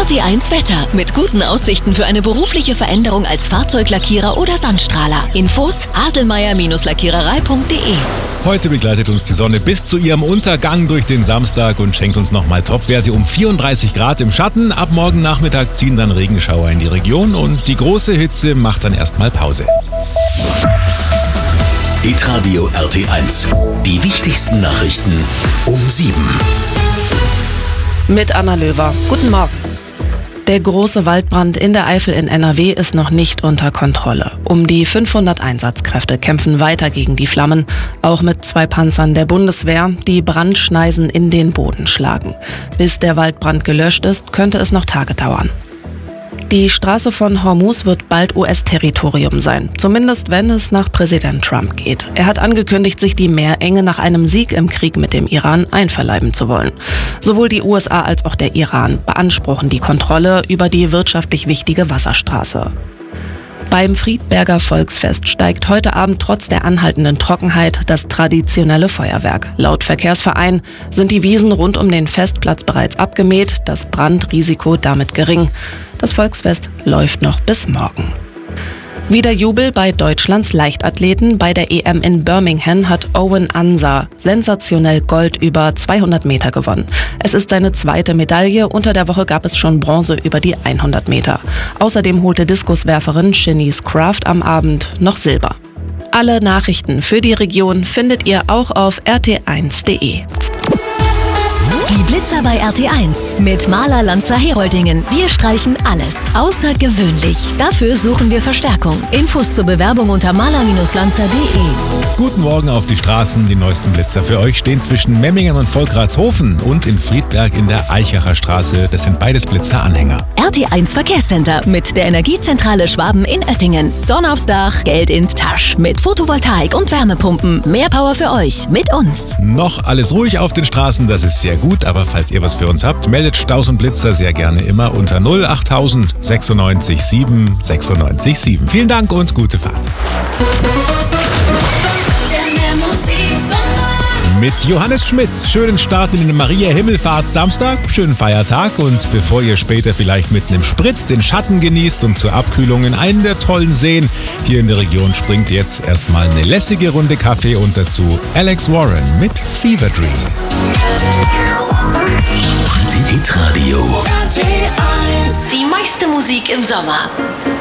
RT1 Wetter mit guten Aussichten für eine berufliche Veränderung als Fahrzeuglackierer oder Sandstrahler. Infos haselmeier-lackiererei.de. Heute begleitet uns die Sonne bis zu ihrem Untergang durch den Samstag und schenkt uns nochmal Topwerte um 34 Grad im Schatten. Ab morgen Nachmittag ziehen dann Regenschauer in die Region und die große Hitze macht dann erstmal Pause. Hitradio RT1. Die wichtigsten Nachrichten um 7. Mit Anna Löwer. Guten Morgen. Der große Waldbrand in der Eifel in NRW ist noch nicht unter Kontrolle. Um die 500 Einsatzkräfte kämpfen weiter gegen die Flammen, auch mit 2 Panzern der Bundeswehr, die Brandschneisen in den Boden schlagen. Bis der Waldbrand gelöscht ist, könnte es noch Tage dauern. Die Straße von Hormuz wird bald US-Territorium sein, zumindest wenn es nach Präsident Trump geht. Er hat angekündigt, sich die Meerenge nach einem Sieg im Krieg mit dem Iran einverleiben zu wollen. Sowohl die USA als auch der Iran beanspruchen die Kontrolle über die wirtschaftlich wichtige Wasserstraße. Beim Friedberger Volksfest steigt heute Abend trotz der anhaltenden Trockenheit das traditionelle Feuerwerk. Laut Verkehrsverein sind die Wiesen rund um den Festplatz bereits abgemäht, das Brandrisiko damit gering. Das Volksfest läuft noch bis morgen. Wieder Jubel bei Deutschlands Leichtathleten. Bei der EM in Birmingham hat Owen Ansah sensationell Gold über 200 Meter gewonnen. Es ist seine zweite Medaille. Unter der Woche gab es schon Bronze über die 100 Meter. Außerdem holte Diskuswerferin Shanice Craft am Abend noch Silber. Alle Nachrichten für die Region findet ihr auch auf rt1.de. Die Blitzer bei RT1 mit Maler Lanzer Heroldingen. Wir streichen alles außergewöhnlich. Dafür suchen wir Verstärkung. Infos zur Bewerbung unter maler-lanzer.de. Guten Morgen auf die Straßen. Die neuesten Blitzer für euch stehen zwischen Memmingen und Volkratshofen und in Friedberg in der Eichacher Straße. Das sind beides Blitzeranhänger. RT1 Verkehrscenter mit der Energiezentrale Schwaben in Oettingen. Sonne aufs Dach, Geld in Tasch. Mit Photovoltaik und Wärmepumpen. Mehr Power für euch mit uns. Noch alles ruhig auf den Straßen, das ist sehr gut. Aber falls ihr was für uns habt, meldet Staus und Blitzer sehr gerne immer unter 08000 96 7 96 7. Vielen Dank und gute Fahrt. Mit Johannes Schmitz. Schönen Start in den Maria-Himmelfahrt-Samstag. Schönen Feiertag. Und bevor ihr später vielleicht mit einem Spritz den Schatten genießt und zur Abkühlung in einen der tollen Seen hier in der Region springt jetzt erstmal eine lässige Runde Kaffee und dazu Alex Warren mit Fever Dream. Hitradio. Die meiste Musik im Sommer.